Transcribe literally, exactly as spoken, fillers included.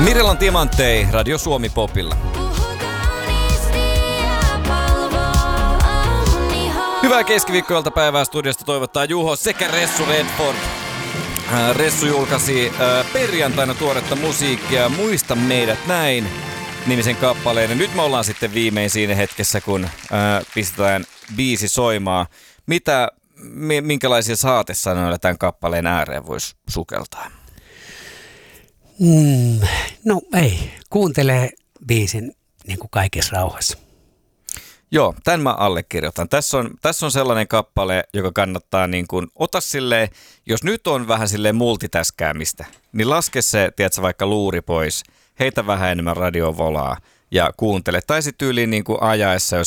Mirellan Timanttei, Radio Suomi Popilla. Hyvää keskiviikkoiltapäivää studiosta toivottaa Juho sekä Ressu Redford. Ressu julkaisi perjantaina tuoretta musiikkia Muista meidät näin -nimisen kappaleen. Ja nyt me ollaan sitten viimein siinä hetkessä, kun pistetään biisi soimaan. Mitä, minkälaisia saatesanoja tämän kappaleen ääreen voisi sukeltaa? Mm, no ei, kuuntelee biisin niin kuin kaikessa rauhassa. Joo, tämän mä allekirjoitan. Tässä on, tässä on sellainen kappale, joka kannattaa niin kuin, ota silleen, jos nyt on vähän silleen multitaskäämistä, niin laske se, tiedätkö, vaikka luuri pois, heitä vähän enemmän radiovolaa ja kuuntele. Tai sitten tyyliin niin kuin ajaessa, jos